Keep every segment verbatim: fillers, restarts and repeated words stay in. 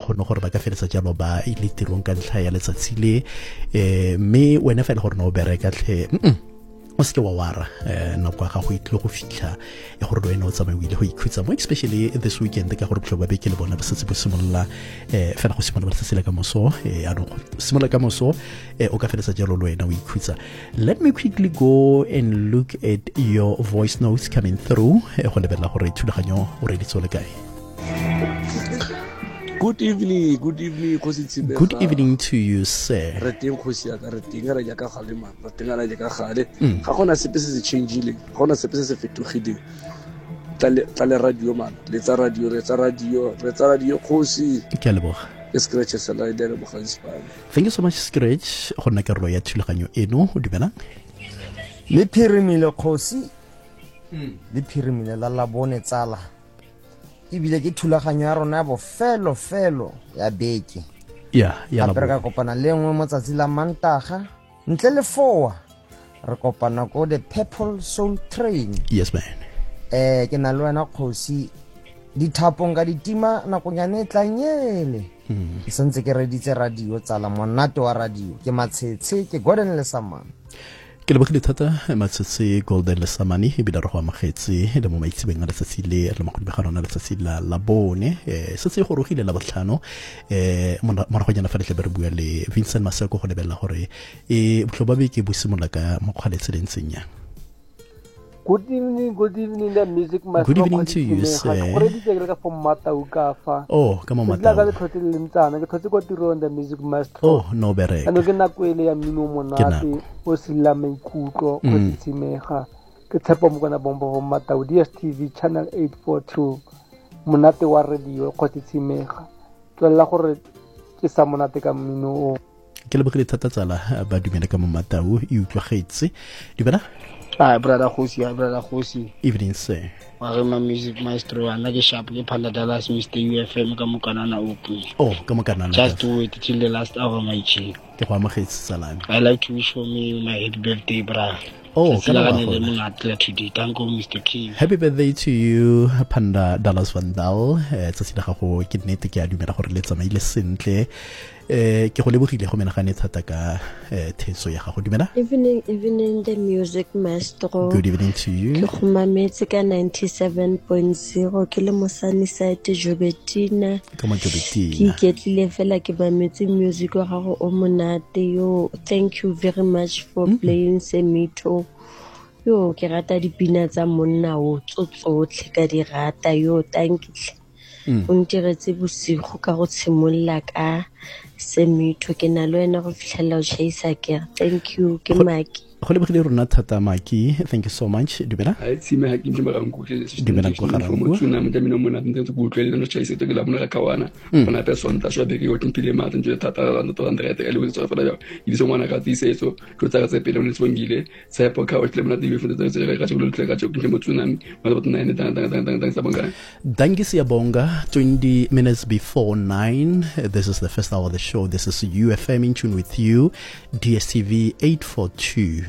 kgone gore ba ka feletsa jalo ba ile tirong ka ntlha ya letsatsi le eh mme wena fela gore no bereka tlhe o se ke wa wara eh nako ga go itle go fitlha e gore wena o tsamaye o ile go ikhutsa mo especially this weekend ka gore botlhokwa be ke le bona ba setse bo simolla eh fela go simolla ba setse ka moso eh a no simolla ka moso eh o ka feletsa jalo le wena o ikhutsa. Let me quickly go and look at your voice notes coming through eh go lebella gore thulaganyo o re ditso le kae. Good evening, good evening, good evening to you, sir. Re teng khosi ya ka re teng ra ja ka gale man re teng ra ja ka gale ga gona sepe se se changeile ga gona sepe se se fetogile tla le radio man le tsa radio re tsa radio re tsa radio khosi ke a leboga Scratch sa la ile mo gaispa. Thank you so much Scratch go nna karolo ya thulaganyo eno o dumela le phirimile khosi le phirimile la la bone tsala ibile ke thulaganyo ya rona bo felo felo ya beke ya ya la bereka kopana le nngwe mo tsatsi la mantaga ntle le four re kopana ko the Purple Soul Train. Yes man. eh ke na le wena khosi di thapong ga ditima nako nyane tlanyele ke sentse ke reditse radio tsala monate wa radio ke matshetse ke Gordon Lesamane ke le bogile thata matsetse Golden Lesamane e bila re go amagetse le mo maitsebeng a letsatsi le le magodi ga rona letsatsi la la bone eh se se go rogile la botlhano eh mo go nyana fa le tle be re bua le Vincent Maseko go lebella gore e botlhoba be ke bosimola ka mokgwaletse le ntseng ya. Good evening, good evening, the music master. Good evening to you, sir. Oh, come on, Mata. The music master. Oh, no, better. And again, I will ya minu monate o sila maikutlwa o tsimega ke tshepa mo kana bombo go Mata D S T V channel eight forty-two monate wa radio go tsimega tswela gore ke sa monate ka minu o ke le bogile thata tsala ba dumela ka mo Mata o e utlwagetse di bana. Ah, brother Khosi, brother Khosi. Evening, sir. Marima music maestro, and like sharp, you panda Dallas, Mister U F M, Kamukanana open. Oh, Kamukanana. Just to wait till the last hour, my chief. I like to wish for me my happy birthday, brother. Oh, Mister King. Happy birthday to you, Panda Dallas Van Dal. It's a sidaho, kidnate, Kadumera, let's make a sentle. Eh, ke go lebogile go menagane thata ka theso ya gago dumela. Evening, evening, the music maestro. Good evening to you. Ke go mametse ka ninety-seven point zero ke le mosani site Jobetina. Ka mo Jobetina. Ke ketlile fela ke mametse music wa gago o monate yo. Thank you very much for mm-hmm. playing Semito. Yo ke rata dipina tsa monna o tsotsotlhe ka di rata yo thank you. O ntiretse bosigo ka go tshimolla ka Semito ke na le wena go fitlhela o chaisa ke thank you ke Maki go le bogile rona thata Maki thank you so much dumela a tsime ha ke ntse go ke dumela go ga mo tsuna mo tamino mona ntse go utlwele no chaisa ke la mona ka wana bona person ta shwa be ke go timpile ma ntse thata la ntse ba ndrete ka le go tswa fela e di so mwana ka tse so go tsaka tse pele mo tswengile tsa po ka o tle mona di be fete tse ka go tle ka go ke mo tsuna mi ba ba tsuna ne tang tang tang tang sa bonga dangi siyabonga twenty minutes before nine. This is the first hour of the show. This is U F M in tune with you, D S T V eight forty-two.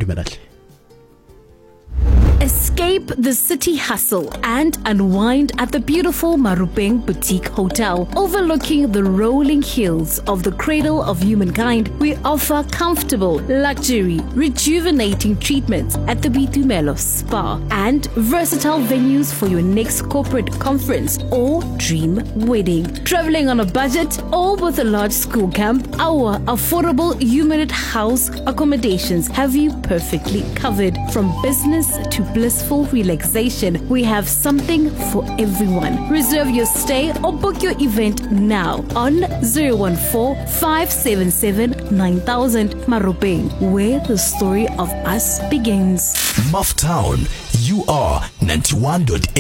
Escape the city hustle and unwind at the beautiful Marupeng Boutique Hotel. Overlooking the rolling hills of the cradle of humankind, we offer comfortable, luxury, rejuvenating treatments at the Bitumelo Spa and versatile venues for your next corporate conference or dream wedding. Traveling on a budget or with a large school camp, our affordable humanit house accommodations have you perfectly covered. From business to blissful relaxation, we have something for everyone. Reserve your stay or book your event now on zero one four, five seven seven, nine thousand Marupeng, where the story of us begins. Muff Town, you are ninety-one point eight.